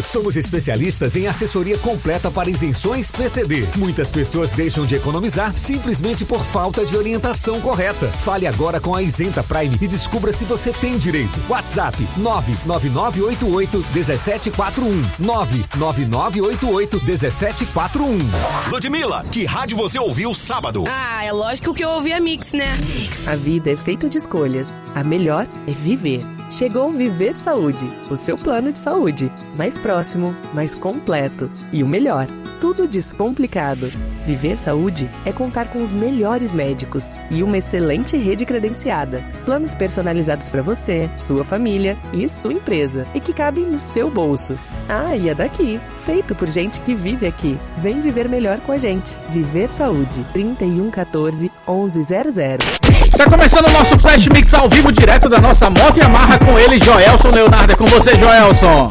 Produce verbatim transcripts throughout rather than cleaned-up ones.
Somos especialistas em assessoria completa para isenções P C D. Muitas pessoas deixam de economizar simplesmente por falta de orientação correta. Fale agora com a Isenta Prime e descubra se você tem direito. WhatsApp nove nove nove oito oito um sete quatro um. nove nove nove oito oito um sete quatro um. Ludmilla, que rádio você ouviu sábado? Ah, é lógico que eu ouvi a Mix, né? A vida é feita de escolhas. A melhor é viver. Chegou Viver Saúde, o seu plano de saúde. Mais próximo, mais completo. E o melhor, tudo descomplicado. Viver Saúde é contar com os melhores médicos e uma excelente rede credenciada. Planos personalizados para você, sua família e sua empresa. E que cabem no seu bolso. Ah, e é daqui. Feito por gente que vive aqui. Vem viver melhor com a gente. Viver Saúde. trinta e um, quatorze, onze zero zero. Está começando o nosso Flash Mix ao vivo, direto da nossa Moto Yamaha, com ele, Joelson Leonardo. É com você, Joelson.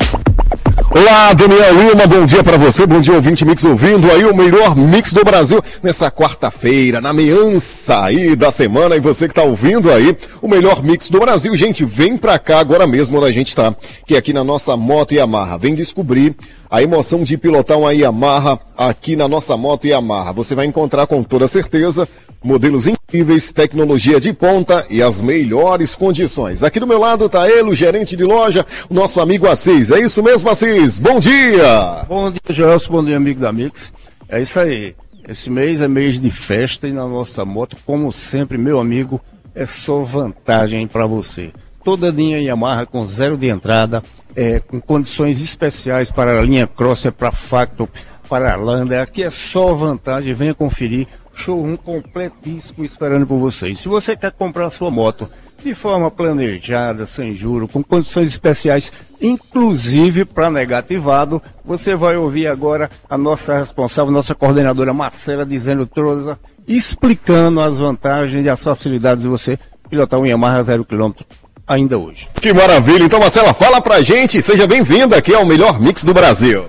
Olá, Daniel Lima, bom dia pra você, bom dia ouvinte Mix, ouvindo aí o melhor Mix do Brasil nessa quarta-feira, na meança aí da semana, e você que tá ouvindo aí o melhor Mix do Brasil, gente, vem pra cá agora mesmo onde a gente tá, que é aqui na nossa Moto Yamaha, vem descobrir a emoção de pilotar uma Yamaha aqui na nossa Moto Yamaha. Você vai encontrar com toda certeza modelos incríveis, tecnologia de ponta e as melhores condições. Aqui do meu lado tá ele, o gerente de loja, o nosso amigo Assis. É isso mesmo, Assis? Bom dia! Bom dia, Joelson, bom dia, amigo da Mix. É isso aí. Esse mês é mês de festa e na nossa moto, como sempre, meu amigo, é só vantagem para você. Toda linha Yamaha com zero de entrada, é, com condições especiais para a linha Crosser, para Factor, para a Lander. Aqui é só vantagem, venha conferir. Showroom completíssimo esperando por vocês. Se você quer comprar a sua moto de forma planejada, sem juro, com condições especiais, inclusive para negativado, você vai ouvir agora a nossa responsável, nossa coordenadora Marcela, dizendo toda, explicando as vantagens e as facilidades de você pilotar um Yamaha zero quilômetro ainda hoje. Que maravilha! Então, Marcela, fala pra gente, seja bem-vinda aqui ao melhor Mix do Brasil.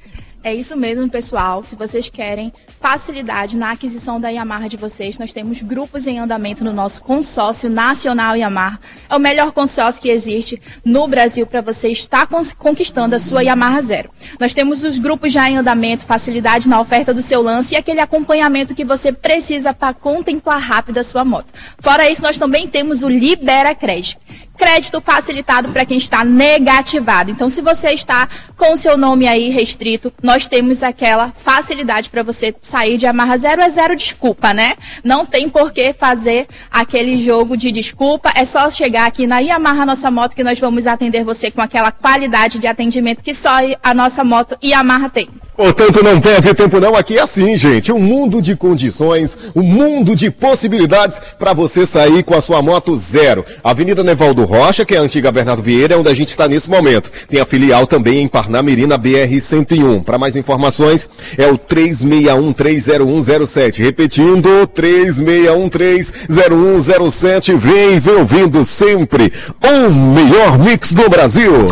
É isso mesmo, pessoal. Se vocês querem facilidade na aquisição da Yamaha de vocês, nós temos grupos em andamento no nosso consórcio nacional Yamaha. É o melhor consórcio que existe no Brasil para você estar conquistando a sua Yamaha Zero. Nós temos os grupos já em andamento, facilidade na oferta do seu lance e aquele acompanhamento que você precisa para contemplar rápido a sua moto. Fora isso, nós também temos o Libera Crédito. Crédito facilitado para quem está negativado. Então, se você está com o seu nome aí restrito, nós temos aquela facilidade para você sair de Yamaha Zero. É zero desculpa, né? Não tem por que fazer aquele jogo de desculpa. É só chegar aqui na Yamaha Nossa Moto que nós vamos atender você com aquela qualidade de atendimento que só a nossa moto Yamaha tem. Portanto, não perde tempo não, aqui é assim, gente, um mundo de condições, um mundo de possibilidades para você sair com a sua moto zero. Avenida Nevaldo Rocha, que é a antiga Bernardo Vieira, é onde a gente está nesse momento. Tem a filial também em Parnamirim, na B R cento e um. Para mais informações, é o três seis um, três zero um zero sete. Repetindo, três seis um, três zero um zero sete. Vem, vem ouvindo sempre o melhor mix do Brasil.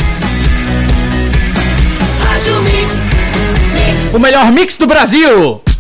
O melhor mix do Brasil!